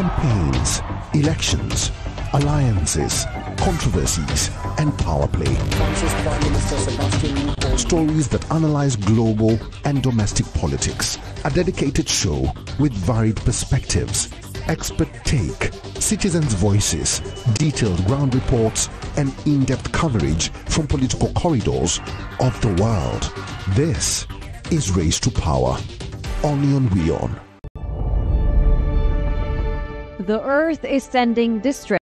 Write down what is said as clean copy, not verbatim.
Campaigns, elections, alliances, controversies, and power play. Stories that analyze global and domestic politics. A dedicated show with varied perspectives, expert take, citizens' voices, detailed ground reports, and in-depth coverage from political corridors of the world. This is Race to Power, only on WION. The earth is sending distress